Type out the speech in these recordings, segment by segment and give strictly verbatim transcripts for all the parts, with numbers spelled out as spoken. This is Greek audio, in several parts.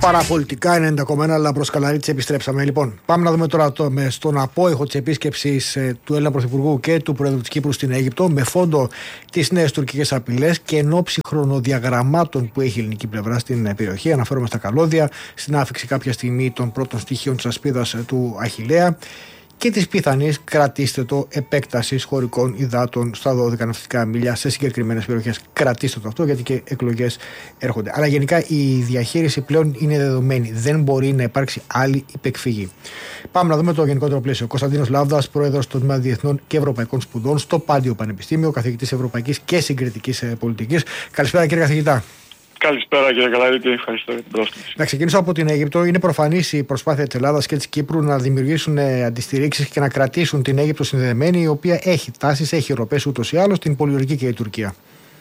Παραπολιτικά ενενήντα κόμμα ένα, αλλά προς Καλαρίτση επιστρέψαμε. Λοιπόν, πάμε να δούμε τώρα το, με, στον απόϊχο της επίσκεψης ε, του Έλληνα Πρωθυπουργού και του Πρόεδρου της Κύπρου στην Αίγυπτο, με φόντο τις νέες τουρκικές απειλές και εν ώψη χρονοδιαγραμμάτων που έχει η ελληνική πλευρά στην ε, περιοχή. Αναφέρομαι στα καλώδια, στην άφηξη κάποια στιγμή των πρώτων στοιχείων της ασπίδας ε, του Αχιλλέα και της πιθανής, κρατήστε το, επέκτασης χωρικών υδάτων στα δώδεκα ναυτικά μίλια σε συγκεκριμένες περιοχές. Κρατήστε το αυτό, γιατί και εκλογές έρχονται. Αλλά γενικά η διαχείριση πλέον είναι δεδομένη. Δεν μπορεί να υπάρξει άλλη υπεκφυγή. Πάμε να δούμε το γενικότερο πλαίσιο. Κωνσταντίνος Λάβδας, πρόεδρος του Τμήμα Διεθνών και Ευρωπαϊκών Σπουδών στο Πάντιο Πανεπιστήμιο, καθηγητής Ευρωπαϊκής και Συγκριτικής Πολιτικής. Καλησπέρα, κύριε καθηγητά. Καλησπέρα, κύριε Καλαρίτη, ευχαριστώ για την πρόσκληση. Να ξεκινήσω από την Αίγυπτο. Είναι προφανής η προσπάθεια της Ελλάδας και της Κύπρου να δημιουργήσουν αντιστηρίξεις και να κρατήσουν την Αίγυπτο συνδεδεμένη, η οποία έχει τάσεις, έχει ροπές ούτως ή άλλως, την πολιορκή και η Τουρκία.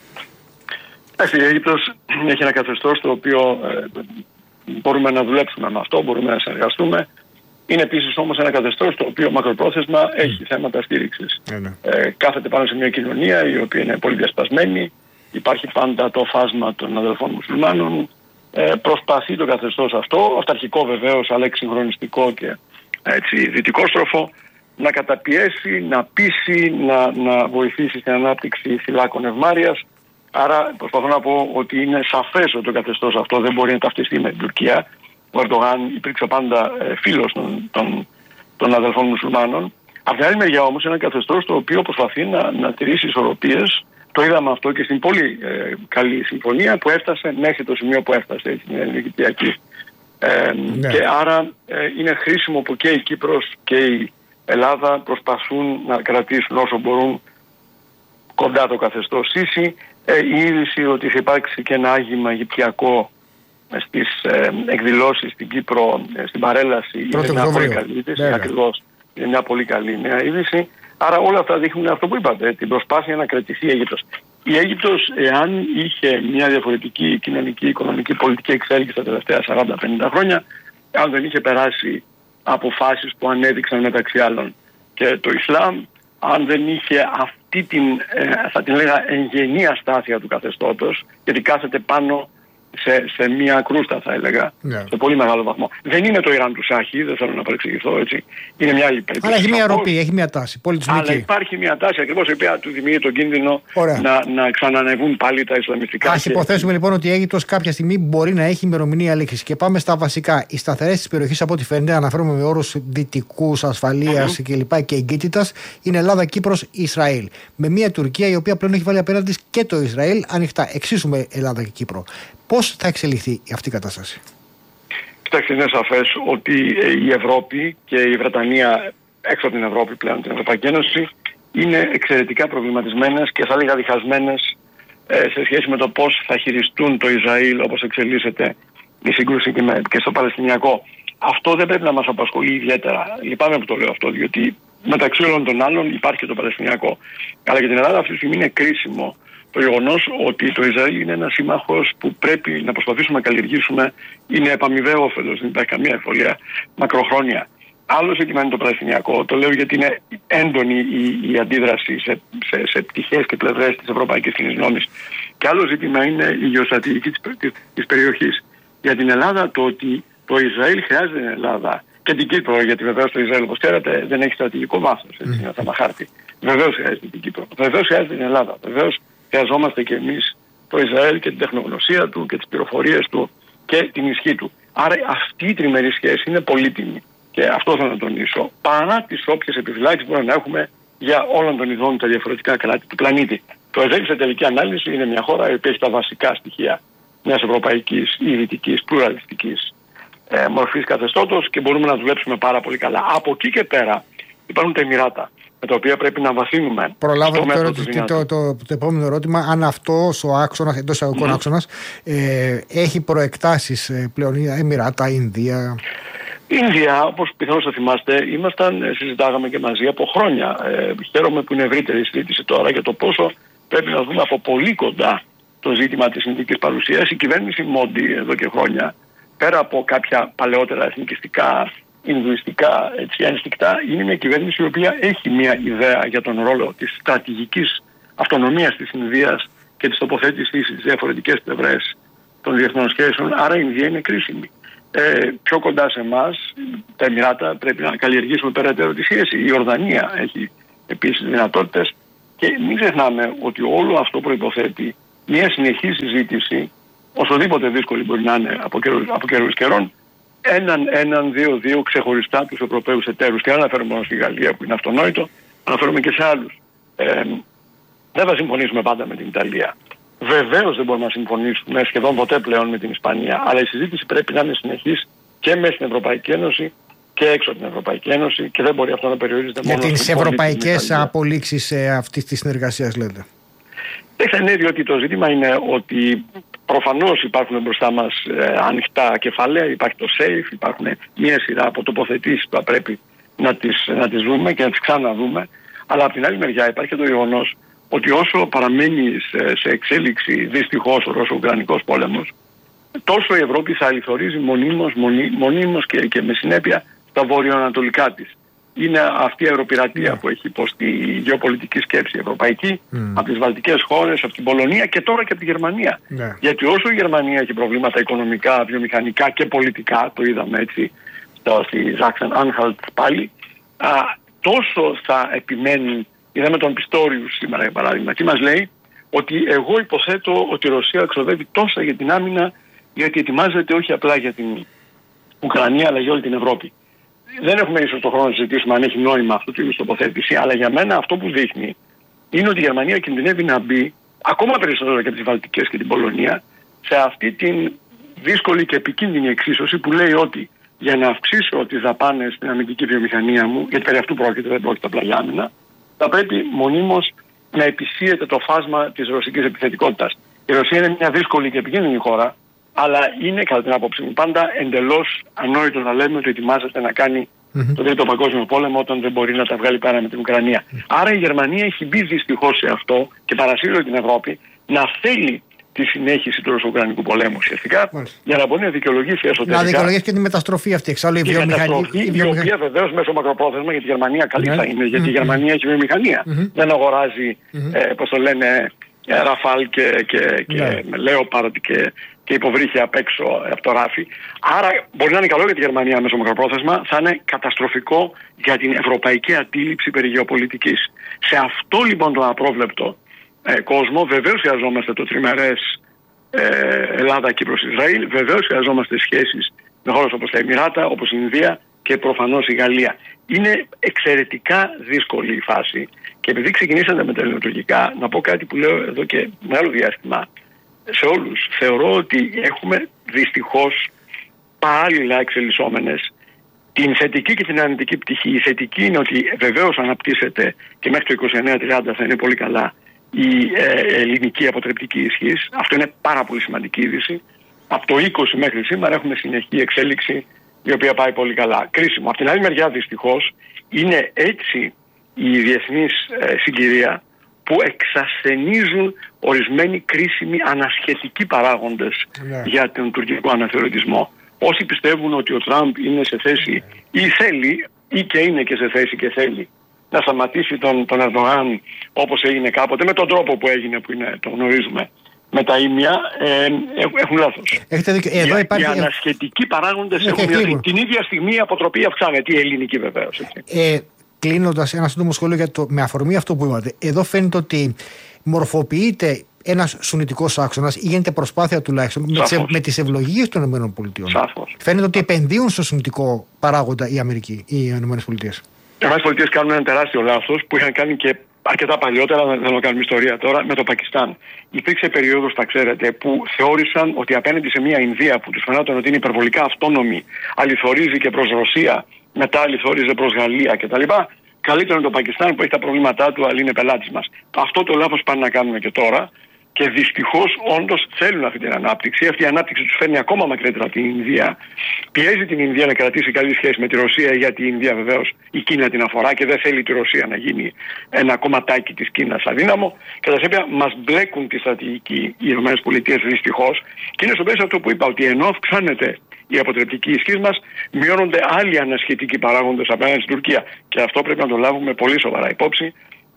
Εντάξει, η Αίγυπτος έχει ένα καθεστώς το οποίο ε, μπορούμε να δουλέψουμε με αυτό, μπορούμε να συνεργαστούμε. Είναι επίσης όμως ένα καθεστώς το οποίο μακροπρόθεσμα έχει θέματα στήριξης. Mm. Ε, κάθεται πάνω σε μια κοινωνία η οποία είναι πολύ διασπασμένη. Υπάρχει πάντα το φάσμα των αδελφών μουσουλμάνων. Ε, προσπαθεί το καθεστώς αυτό, αυταρχικό βεβαίως, αλλά εξυγχρονιστικό και έτσι, δυτικόστροφο, να καταπιέσει, να πείσει, να, να βοηθήσει στην ανάπτυξη φυλάκων ευμάρειας. Άρα προσπαθώ να πω ότι είναι σαφές ότι το καθεστώς αυτό δεν μπορεί να ταυτιστεί με την Τουρκία. Ο Ερντογάν υπήρξε πάντα ε, φίλος των, των, των αδελφών μουσουλμάνων. Από την άλλη μεριά όμως είναι ένα καθεστώς το οποίο προσπαθεί να, να τηρήσει ισορροπίες. Το είδαμε αυτό και στην πολύ ε, καλή συμφωνία που έφτασε μέχρι το σημείο που έφτασε, έτσι, την Ελληνική. Ε, ναι. Και άρα ε, είναι χρήσιμο που και η Κύπρος και η Ελλάδα προσπαθούν να κρατήσουν όσο μπορούν κοντά το καθεστώς Σίση. Ε, η είδηση ότι θα υπάρξει και ένα άγημα αιγυπτιακό στις ε, εκδηλώσεις στην Κύπρο, ε, στην παρέλαση, είναι μια πολύ καλή είδηση. Ακριβώς, είναι μια πολύ καλή νέα είδηση. Άρα όλα αυτά δείχνουν αυτό που είπατε, την προσπάθεια να κρατηθεί η Αίγυπτος. Η Αίγυπτος, εάν είχε μια διαφορετική κοινωνική, οικονομική, πολιτική εξέλιξη τα τελευταία σαράντα πενήντα χρόνια, αν δεν είχε περάσει αποφάσεις που ανέδειξαν μεταξύ άλλων και το Ισλάμ, αν δεν είχε αυτή την, ε, θα την λέγα, εγγενή αστάθεια του καθεστώτος, γιατί κάθεται πάνω σε, σε μία κρούστα, θα έλεγα, yeah. σε πολύ μεγάλο βαθμό. Δεν είναι το Ιράν του Σάχη, δεν θέλω να παρεξηγηθώ, έτσι. Είναι μια άλλη περίπτωση. Αλλά έχει μια ροπή, έχει μια τάση. Πολιτισμική. Αλλά υπάρχει μια τάση ακριβώς η οποία του δημιουργεί τον κίνδυνο να, να ξανανεβούν πάλι τα Ισλαμιστικά. Ας υποθέσουμε λοιπόν ότι η Αίγυπτος κάποια στιγμή μπορεί να έχει ημερομηνία λήξης. Και πάμε στα βασικά. Οι σταθερές της περιοχής, από ό,τι φαίνεται, αναφέρομαι με όρους δυτικούς, ασφαλείας mm-hmm. κλπ. Και εγκύτητας, είναι Ελλάδα, Κύπρος, Ισραήλ. Με μια Τουρκία η οποία πλέον έχει βάλει απέναντι της και το Ισραήλ ανοιχτά. Εξίσου με Ελλάδα και Κύπρο. Πώς θα εξελιχθεί αυτή η κατάσταση? Κοιτάξτε, είναι σαφές ότι η Ευρώπη και η Βρετανία έξω από την Ευρώπη πλέον, την Ευρωπαϊκή Ένωση, είναι εξαιρετικά προβληματισμένες και θα έλεγα διχασμένες ε, σε σχέση με το πώς θα χειριστούν το Ισραήλ όπως εξελίσσεται η σύγκρουση και, με, και στο Παλαιστινιακό. Αυτό δεν πρέπει να μας απασχολεί ιδιαίτερα. Λυπάμαι που το λέω αυτό, διότι μεταξύ όλων των άλλων υπάρχει και το Παλαιστινιακό. Αλλά για την Ελλάδα αυτή τη στιγμή είναι κρίσιμο το γεγονός ότι το Ισραήλ είναι ένας σύμμαχος που πρέπει να προσπαθήσουμε να καλλιεργήσουμε, είναι επαμοιβαίο όφελος, δεν υπάρχει καμία ευκολία, μακροχρόνια. Άλλο ζήτημα είναι το Παλαιστινιακό, το λέω γιατί είναι έντονη η, η αντίδραση σε, σε, σε πτυχές και πλευρές της ευρωπαϊκής κοινής γνώμης. Και άλλο ζήτημα είναι η γεωστρατηγική της, της, της περιοχής. Για την Ελλάδα το ότι το Ισραήλ χρειάζεται την Ελλάδα και την Κύπρο, γιατί βεβαίως το Ισραήλ, όπως ξέρετε, δεν έχει στρατηγικό βάθος, έτσι, είναι θέμα χάρτη. Βεβαίως χρειάζεται την Κύπρο, βεβαίως χρειάζεται την Ελλάδα, βεβαίως χρειαζόμαστε και εμείς το Ισραήλ και την τεχνογνωσία του και τις πληροφορίες του και την ισχύ του. Άρα αυτή η τριμερή σχέση είναι πολύτιμη. Και αυτό θέλω να τονίσω. Παρά τις όποιες επιφυλάξεις μπορούμε να έχουμε για όλων των ειδών τα διαφορετικά κράτη του πλανήτη. Το Ισραήλ σε τελική ανάλυση είναι μια χώρα η οποία έχει τα βασικά στοιχεία μιας ευρωπαϊκής ή δυτικής, πλουραλιστικής ε, μορφής καθεστώτος και μπορούμε να δουλέψουμε πάρα πολύ καλά. Από εκεί και πέρα υπάρχουν τα Εμιράτα, με τα οποία πρέπει να βαθύνουμε. Προλάβω το, το, το, το, το, το επόμενο ερώτημα, αν αυτός ο άξονας, εντός εισαγωγικών mm. άξονας, ε, έχει προεκτάσεις ε, πλέον, Εμιράτα, Ινδία. Ινδία, όπως πιθανώς θα θυμάστε, ήμασταν, συζητάγαμε και μαζί από χρόνια. Ε, χαίρομαι που είναι ευρύτερη η συζήτηση τώρα για το πόσο πρέπει να δούμε από πολύ κοντά το ζήτημα της ινδικής παρουσίας. Η κυβέρνηση Μόντι εδώ και χρόνια, πέρα από κάποια παλαιότερα εθνικιστικά, ινδουιστικά έτσι, ένστικτα, είναι μια κυβέρνηση η οποία έχει μια ιδέα για τον ρόλο της στρατηγικής αυτονομίας της Ινδίας και της τοποθέτησης στις διαφορετικές πλευρές των διεθνών σχέσεων. Άρα η Ινδία είναι κρίσιμη. ε, πιο κοντά σε εμάς, τα Εμιράτα, πρέπει να καλλιεργήσουμε περαιτέρω τη σχέση. Η Ιορδανία έχει επίσης δυνατότητες και μην ξεχνάμε ότι όλο αυτό προϋποθέτει μια συνεχή συζήτηση, osodípote δύσκολη μπορεί να είναι από καιρούς, από καιρούς καιρών, έναν, έναν, δύο, δύο ξεχωριστά τους Ευρωπαίους εταίρους. Και δεν αναφέρομαι μόνο στη Γαλλία που είναι αυτονόητο, αναφέρομαι και σε άλλους. Ε, δεν θα συμφωνήσουμε πάντα με την Ιταλία. Βεβαίως δεν μπορούμε να συμφωνήσουμε σχεδόν ποτέ πλέον με την Ισπανία, αλλά η συζήτηση πρέπει να είναι συνεχής και μέσα στην Ευρωπαϊκή Ένωση και έξω από την Ευρωπαϊκή Ένωση και δεν μπορεί αυτό να περιορίζεται μόνο για τις ευρωπαϊκές απολύξεις ε, αυτής της συνεργασίας, λέτε. Δεν είναι, διότι το ζήτημα είναι ότι προφανώς υπάρχουν μπροστά μας ε, ανοιχτά κεφάλαια, υπάρχει το SAFE, υπάρχουν μια σειρά από τοποθετήσεις που θα πρέπει να τις, να τις δούμε και να τις ξαναδούμε, αλλά από την άλλη μεριά υπάρχει και το γεγονός ότι όσο παραμένει σε, σε εξέλιξη δυστυχώς ο Ρώσο-Ουκρανικός πόλεμος, τόσο η Ευρώπη θα αληθωρίζει μονίμως, μονί, μονίμως και, και με συνέπεια τα βορειοανατολικά της. Είναι αυτή η αεροπειρατεία yeah. που έχει υποστεί η γεωπολιτική σκέψη ευρωπαϊκή mm. από τις βαλτικές χώρες, από την Πολωνία και τώρα και από τη Γερμανία. Yeah. Γιατί όσο η Γερμανία έχει προβλήματα οικονομικά, βιομηχανικά και πολιτικά, το είδαμε έτσι στο, στη Sachsen-Anhalt πάλι, α, τόσο θα επιμένουν. Είδαμε τον Πιστόριους σήμερα για παράδειγμα και μας λέει ότι εγώ υποθέτω ότι η Ρωσία ξοδεύει τόσα για την άμυνα γιατί ετοιμάζεται όχι απλά για την Ουκρανία αλλά για όλη την Ευρώπη. Δεν έχουμε ίσως τον χρόνο να συζητήσουμε αν έχει νόημα αυτού του είδους τοποθέτηση, αλλά για μένα αυτό που δείχνει είναι ότι η Γερμανία κινδυνεύει να μπει ακόμα περισσότερο και από τις Βαλτικές και την Πολωνία σε αυτή την δύσκολη και επικίνδυνη εξίσωση που λέει ότι για να αυξήσω τις δαπάνες στην αμυντική βιομηχανία μου, γιατί περί αυτού πρόκειται, δεν πρόκειται απλά για άμυνα, θα πρέπει μονίμως να επισύεται το φάσμα της ρωσικής επιθετικότητας. Η Ρωσία είναι μια δύσκολη και επικίνδυνη χώρα, αλλά είναι κατά την άποψή μου πάντα εντελώς ανόητο να λέμε ότι ετοιμάζεται να κάνει mm-hmm. τον Τρίτο Παγκόσμιο Πόλεμο όταν δεν μπορεί να τα βγάλει πέρα με την Ουκρανία. Mm-hmm. Άρα η Γερμανία έχει μπει δυστυχώς σε αυτό και παρασύρει την Ευρώπη να θέλει τη συνέχιση του Ρωσο-Ουκρανικού πολέμου ουσιαστικά mm-hmm. για να μπορεί να δικαιολογήσει εσωτερικά. Να δικαιολογήσει και τη μεταστροφή αυτή εξάλλου. Η, η μεταστροφή, η, η οποία βεβαίως μέσω μακροπρόθεσμα για τη Γερμανία καλή mm-hmm. θα είναι, γιατί mm-hmm. η Γερμανία έχει βιομηχανία. Mm-hmm. Δεν αγοράζει, mm-hmm. ε, πώς το λένε, Ραφάλ και, και, και yeah. Λέοπαρντ και, και υποβρύχια απ' έξω από το ράφι. Άρα μπορεί να είναι καλό για τη Γερμανία μέσω μακροπρόθεσμα, θα είναι καταστροφικό για την ευρωπαϊκή αντίληψη περί γεωπολιτικής. Σε αυτό λοιπόν το απρόβλεπτο ε, κόσμο βεβαίως χρειαζόμαστε το τριμερές ε, Ελλάδα-Κύπρος-Ισραήλ, βεβαίως χρειαζόμαστε σχέσεις με χώρες όπως τα Εμιράτα, όπως η Ινδία και προφανώς η Γαλλία. Είναι εξαιρετικά δύσκολη η φάση και επειδή ξεκινήσατε με τα ελληνοτουρκικά, να πω κάτι που λέω εδώ και μεγάλο διάστημα σε όλους. Θεωρώ ότι έχουμε δυστυχώς παράλληλα εξελισσόμενες την θετική και την αρνητική πτυχή. Η θετική είναι ότι βεβαίως αναπτύσσεται και μέχρι το είκοσι εννέα τριάντα θα είναι πολύ καλά η ε, ελληνική αποτρεπτική ισχύς. Αυτό είναι πάρα πολύ σημαντική είδηση. Από το είκοσι μέχρι σήμερα έχουμε συνεχή εξέλιξη η οποία πάει πολύ καλά. Κρίσιμο. Από την άλλη μεριά δυστυχώς είναι έτσι η διεθνής ε, συγκυρία που εξασθενίζουν ορισμένοι κρίσιμοι ανασχετικοί παράγοντες yeah. για τον τουρκικό αναθεωρητισμό. Όσοι πιστεύουν ότι ο Τραμπ είναι σε θέση ή θέλει ή και είναι και σε θέση και θέλει να σταματήσει τον, τον Ερντογάν όπως έγινε κάποτε, με τον τρόπο που έγινε που είναι, το γνωρίζουμε, με τα ίμια, ε, έχουν λάθος. Έχετε δίκιο. Εδώ υπάρχει... Οι ανασχετικοί παράγοντες έχουν την, την ίδια στιγμή η αποτροπή αυξάνεται, η ελληνική βεβαίως. Ε, κλείνοντας ένα σύντομο σχόλιο για το, με αφορμή αυτό που είπατε, εδώ φαίνεται ότι μορφοποιείται ένας σουνιτικός άξονας ή γίνεται προσπάθεια τουλάχιστον με, με τις ευλογίες των ΗΠΑ. Σαφώς. Φαίνεται ότι επενδύουν στο σουνιτικό παράγοντα η Αμερική, οι ΗΠΑ. Οι ΗΠΑ κάνουν ένα τεράστιο λάθος που είχαν κάνει και αρκετά παλιότερα, δεν θέλω να κάνουμε ιστορία τώρα, με το Πακιστάν. Υπήρξε περίοδος, τα ξέρετε, που θεώρησαν ότι απέναντι σε μια Ινδία που τους φαινόταν ότι είναι υπερβολικά αυτόνομη, αληθορίζει και προς Ρωσία, μετά αληθόριζε προς Γαλλία κτλ. Καλύτερο είναι το Πακιστάν που έχει τα προβλήματά του, αλλά είναι πελάτης μας. Αυτό το λάθος πάνε να κάνουμε και τώρα. Και δυστυχώς όντως θέλουν αυτή την ανάπτυξη. Αυτή η ανάπτυξη τους φέρνει ακόμα μακρύτερα από την Ινδία. Πιέζει την Ινδία να κρατήσει καλή σχέση με τη Ρωσία, γιατί η Ινδία βεβαίως η Κίνα την αφορά και δεν θέλει τη Ρωσία να γίνει ένα κομματάκι της Κίνας αδύναμο. Κατά συνέπεια μας μπλέκουν τη στρατηγική οι ΗΠΑ δυστυχώς. Και είναι στο πλαίσιο αυτό που είπα, ότι ενώ αυξάνεται η αποτρεπτική ισχύς μας, μειώνονται άλλοι ανασχετικοί παράγοντες απέναντι στην Τουρκία. Και αυτό πρέπει να το λάβουμε πολύ σοβαρά υπόψη.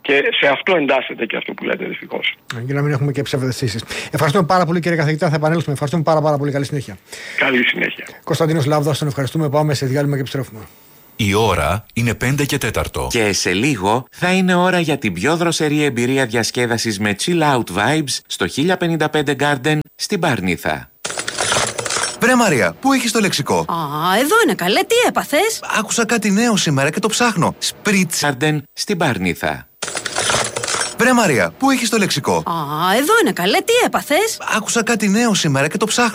Και σε αυτό εντάσσεται και αυτό που λέτε, δυστυχώς. Για να μην έχουμε και ψευδαισθήσεις. Ευχαριστούμε πάρα πολύ, κύριε καθηγητά. Θα επανέλθουμε. Ευχαριστούμε πάρα, πάρα πολύ. Καλή συνέχεια. Καλή συνέχεια. Κωνσταντίνος Λάβδας, τον ευχαριστούμε. Πάμε σε διάλειμμα και επιστρέφουμε. Η ώρα είναι πέντε και τέταρτο. Και σε λίγο θα είναι ώρα για την πιο δροσερή εμπειρία διασκέδασης με chill out vibes στο χίλια πενήντα πέντε Garden στην Παρνίθα. Βρε Μαρία, πού έχεις το λεξικό? Α, εδώ είναι καλέ, τι έπαθες? Άκουσα κάτι νέο σήμερα και το ψάχνω. Spritz Garden στην Παρνίθα. Βρε Μαρία, πού έχεις το λεξικό? Α, εδώ είναι καλέ, τι έπαθες? Άκουσα κάτι νέο σήμερα και το ψάχνω.